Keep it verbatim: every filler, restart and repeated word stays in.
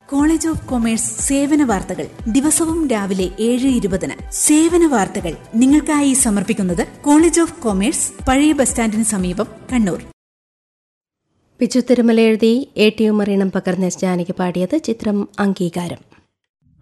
College of commerce സേവന വാർത്തകൾ ദിവസവും രാവിലെ ഏഴ് ഇരുപതിന്. സേവന വാർത്തകൾ നിങ്ങൾക്കായി സമർപ്പിക്കുന്നത് കോളേജ് ഓഫ് കൊമേഴ്സ്, പഴയ ബസ് സ്റ്റാൻഡിന് സമീപം, കണ്ണൂർ. പിച്ചു തിരുമല എഴുതി എ ടി ഉമർ ഇണം പകർന്ന ജാനകി പാടിയത്. ചിത്രം അംഗീകാരം.